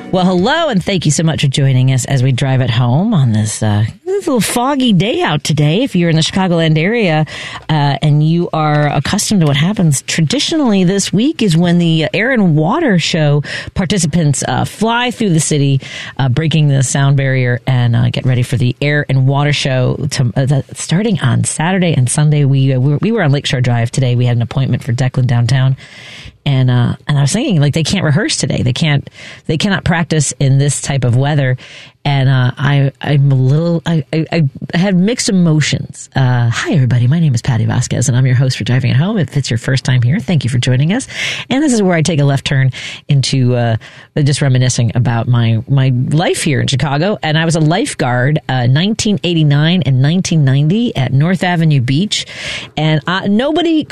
Well, hello, and thank you so much for joining us as we drive it home on this little foggy day out today. If you're in the Chicagoland area and you are accustomed to what happens traditionally this week is when the Air and Water Show participants fly through the city, breaking the sound barrier, and get ready for the Air and Water Show starting on Saturday and Sunday. We were on Lakeshore Drive today. We had an appointment for Declan downtown. And I was thinking, like, they can't rehearse today. They cannot practice in this type of weather. And I had mixed emotions. Hi, everybody. My name is Patty Vasquez, and I'm your host for Driving It Home. If it's your first time here, thank you for joining us. And this is where I take a left turn into just reminiscing about my life here in Chicago. And I was a lifeguard 1989 and 1990 at North Avenue Beach. And nobody